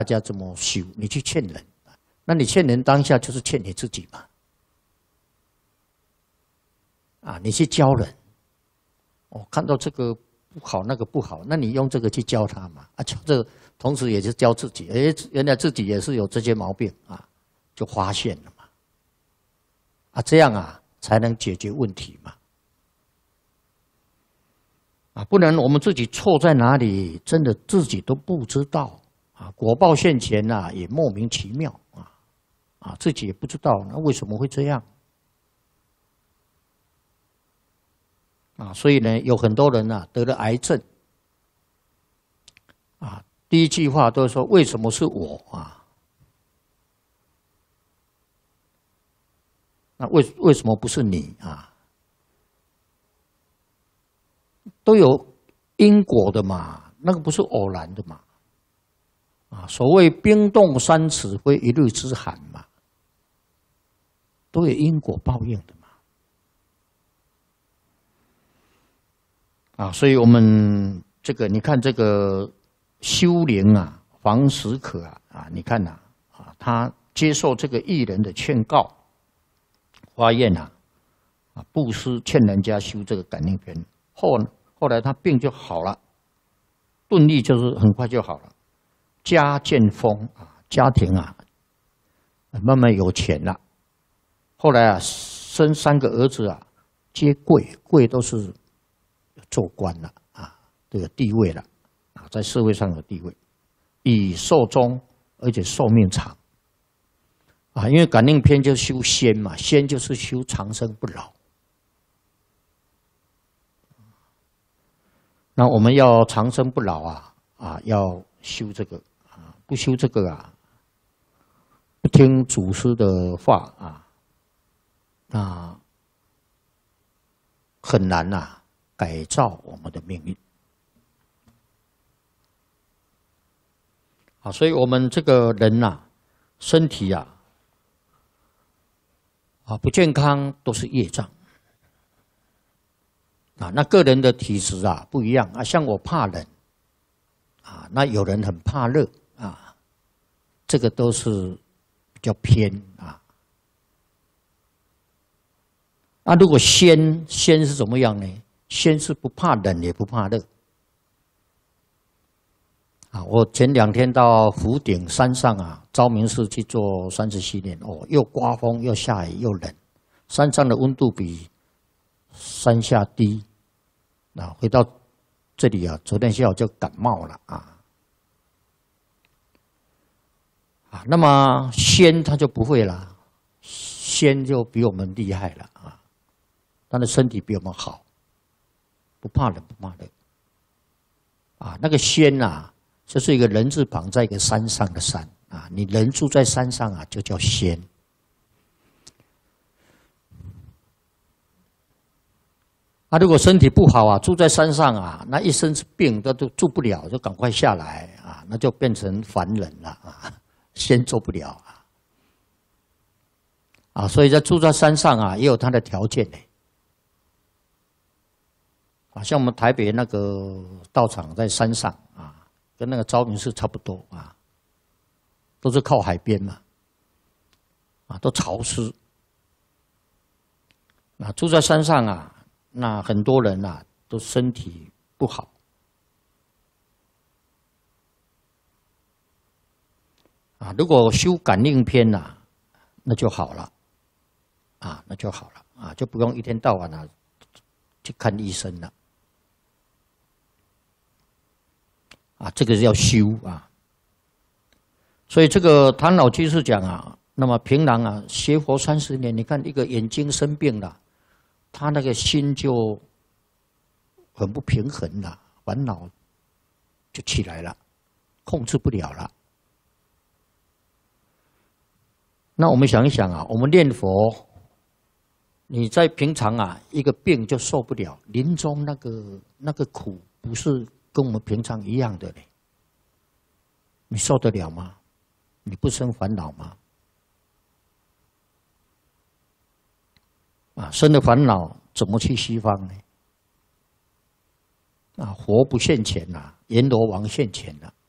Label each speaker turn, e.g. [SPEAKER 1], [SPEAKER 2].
[SPEAKER 1] 大家这么修，你去劝人，那你劝人当下就是劝你自己嘛。啊，你去教人，看到这个不好，那个不好，那你用这个去教他嘛。啊，教这个同时也是教自己，原来自己也是有这些毛病啊，就发现了嘛。啊，这样啊才能解决问题嘛。啊，不然我们自己错在哪里，真的自己都不知道啊。果报现前啊，也莫名其妙啊，自己也不知道那为什么会这样啊。所以呢，有很多人啊得了癌症啊，第一句话都是说为什么是我啊？那为什么不是你啊？都有因果的嘛，那个不是偶然的嘛。啊，所谓冰冻三尺非一日之寒嘛，都有因果报应的嘛。啊，所以我们这个你看这个修灵啊，黄石可你看他接受这个艺人的劝告，发愿布施劝人家修这个感应篇，后来他病就好了，顿力就是很快就好了，家渐丰家庭慢慢有钱了。后来生3个儿子皆贵都是做官了都有地位了在社会上有地位，以寿终，而且寿命长因为感应篇就修仙嘛，仙就是修长生不老。那我们要长生不老要修这个不修这个不听祖师的话很难改造我们的命运所以我们这个人身体不健康都是业障那个人的体质不一样像我怕冷那有人很怕热这个都是比较偏如果仙是怎么样呢？仙是不怕冷也不怕热我前2天到福鼎山上昭明寺去做37年又刮风又下雨又冷，山上的温度比山下低回到这里昨天下午就感冒了那么仙他就不会了，仙就比我们厉害了他的身体比我们好，不怕冷不怕热那个仙就是一个人字旁在一个山上的山你人住在山上就叫仙如果身体不好住在山上那一身是病都住不了，就赶快下来那就变成凡人了仙做不了所以在住在山上也有它的条件像我们台北那个道场在山上跟那个昭明寺差不多都是靠海边嘛都潮湿住在山上那很多人都身体不好如果修感应篇那就好了那就好了就不用一天到晚去看医生了这个是要修所以这个唐老居士讲那么平常学佛30年，你看一个眼睛生病了，他那个心就很不平衡了，烦恼就起来了，控制不了了。那我们想一想我们念佛，你在平常一个病就受不了，临终那个苦不是跟我们平常一样的嘞，你受得了吗？你不生烦恼吗？生了烦恼怎么去西方呢？佛不现前阎罗王现前了